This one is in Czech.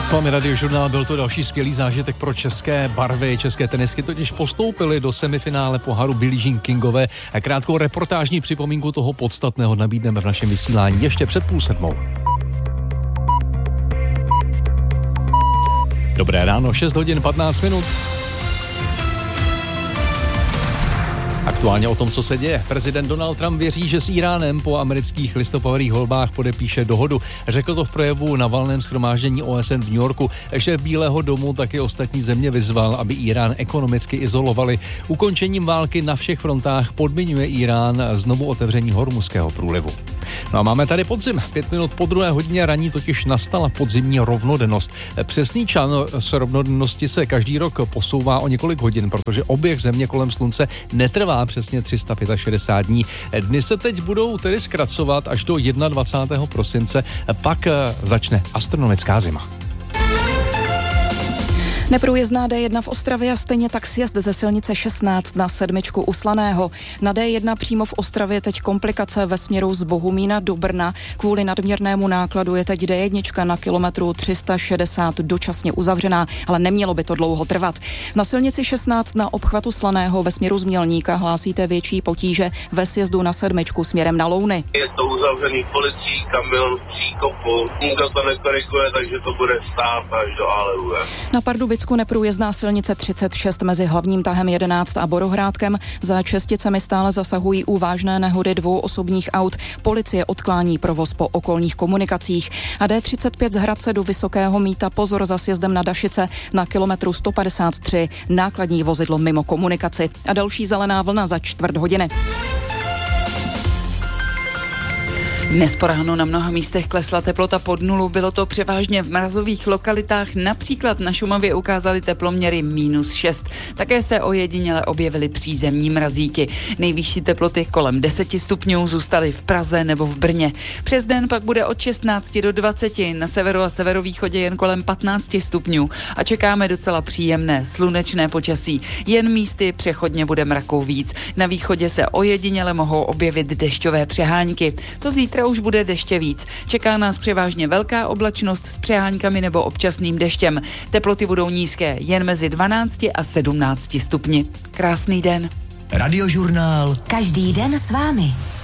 S vámi Radiožurnál, byl to další skvělý zážitek pro české barvy. České tenisky totiž postoupily do semifinále poháru Billie Jean Kingové a krátkou reportážní připomínku toho podstatného nabídneme v našem vysílání ještě před 6:30. Dobré ráno, 6 hodin 15 minut. Aktuálně o tom, co se děje. Prezident Donald Trump věří, že s Íránem po amerických listopadových volbách podepíše dohodu. Řekl to v projevu na valném shromáždění OSN v New Yorku. Šéf Bílého domu taky ostatní země vyzval, aby Írán ekonomicky izolovali. Ukončením války na všech frontách podmiňuje Írán znovu otevření Hormuzského průlivu. No a máme tady podzim. 5 minut po 2 hodině raní totiž nastala podzimní rovnodennost. Přesný čas rovnodennosti se každý rok posouvá o několik hodin, protože oběh země kolem slunce netrvá přesně 365 dní. Dny se teď budou tedy zkracovat až do 21. prosince, pak začne astronomická zima. Neprůjezdná D1 v Ostravě a stejně tak sjezd ze silnice 16 na 7 u Slaného. Na D1 přímo v Ostravě teď komplikace ve směru z Bohumína do Brna. Kvůli nadměrnému nákladu je teď D1 na kilometru 360 dočasně uzavřená, ale nemělo by to dlouho trvat. Na silnici 16 na obchvatu Slaného ve směru z Mělníka hlásíte větší potíže ve sjezdu na 7 směrem na Louny. Je to uzavřený policií, kamion v příkopu, nikdo to nekoriguje, takže to bude stát až do Aleluja. Na Pardubicku neprůjezdná silnice 36 mezi hlavním tahem 11 a Borohrádkem. Za Česticemi stále zasahují u vážné nehody 2 osobních aut. Policie odklání provoz po okolních komunikacích. A D35 z Hradce do Vysokého Mýta pozor za sjezdem na Dašice na kilometru 153. Nákladní vozidlo mimo komunikaci. A další zelená vlna za 1/4 hodiny. Dnes po ránu na mnoha místech klesla teplota pod nulu, bylo to převážně v mrazových lokalitách, například na Šumavě ukázaly teploměry -6. Také se ojediněle objevily přízemní mrazíky. Nejvyšší teploty kolem 10 stupňů zůstaly v Praze nebo v Brně. Přes den pak bude od 16 do 20, na severu a severovýchodě jen kolem 15 stupňů a čekáme docela příjemné slunečné počasí. Jen místy přechodně bude mraků víc. Na východě se ojediněle mohou objevit dešťové přehánky. To zítra už bude deště víc. Čeká nás převážně velká oblačnost s přeháňkami nebo občasným deštěm. Teploty budou nízké, jen mezi 12 a 17 stupni. Krásný den. Radiožurnál. Každý den s vámi.